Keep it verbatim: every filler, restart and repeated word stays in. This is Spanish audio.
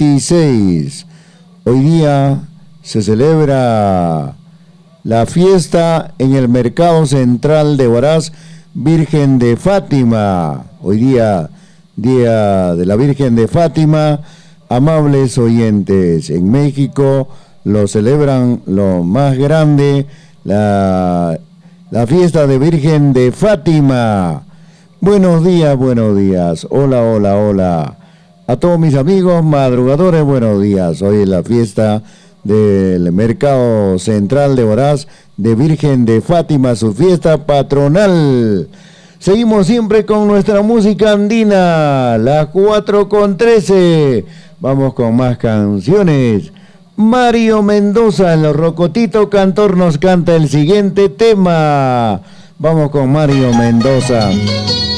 veintiséis. Hoy día se celebra la fiesta en el Mercado Central de Huaraz, Virgen de Fátima. Hoy día, Día de la Virgen de Fátima. Amables oyentes, en México lo celebran lo más grande, la, la fiesta de Virgen de Fátima. Buenos días, buenos días. Hola, hola, hola. A todos mis amigos madrugadores, buenos días. Hoy es la fiesta del Mercado Central de Huaraz de Virgen de Fátima, su fiesta patronal. Seguimos siempre con nuestra música andina, las cuatro con trece. Vamos con más canciones. Mario Mendoza, el Rocotito Cantor, nos canta el siguiente tema. Vamos con Mario Mendoza.